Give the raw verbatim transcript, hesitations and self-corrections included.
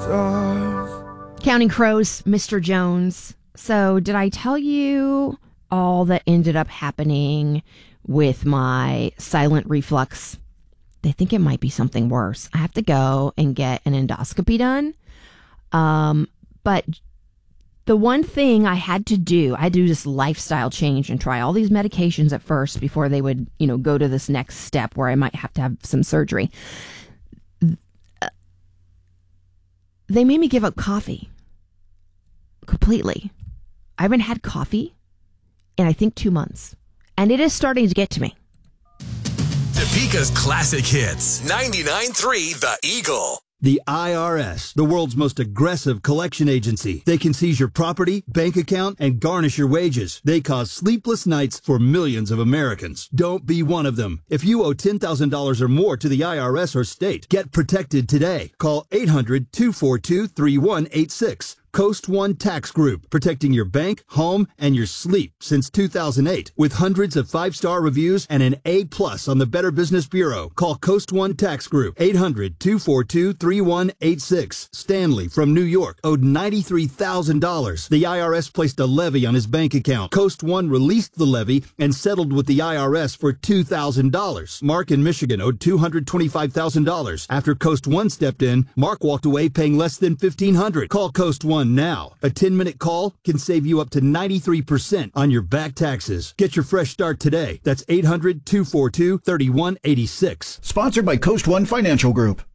stars. Counting Crows, Mister Jones. So did I tell you all that ended up happening with my silent reflux? They think it might be something worse. I have to go and get an endoscopy done. Um, but the one thing I had to do, I had to do this lifestyle change and try all these medications at first before they would, you know, go to this next step where I might have to have some surgery. They made me give up coffee completely. I haven't had coffee in, I think, two months. And it is starting to get to me. Topeka's classic hits. ninety-nine point three The Eagle. The I R S, the world's most aggressive collection agency. They can seize your property, bank account, and garnish your wages. They cause sleepless nights for millions of Americans. Don't be one of them. If you owe ten thousand dollars or more to the I R S or state, get protected today. Call eight hundred, two four two, three one eight six. Coast One Tax Group, protecting your bank, home, and your sleep since two thousand eight. With hundreds of five-star reviews and an A plus on the Better Business Bureau. Call Coast One Tax Group, eight hundred, two four two, three one eight six. Stanley from New York owed ninety-three thousand dollars. The I R S placed a levy on his bank account. Coast One released the levy and settled with the I R S for two thousand dollars. Mark in Michigan owed two hundred twenty-five thousand dollars. After Coast One stepped in, Mark walked away paying less than fifteen hundred dollars. Call Coast One now. A ten-minute call can save you up to ninety-three percent on your back taxes. Get your fresh start today. That's eight hundred, two four two, three one eight six. Sponsored by Coast One Financial Group.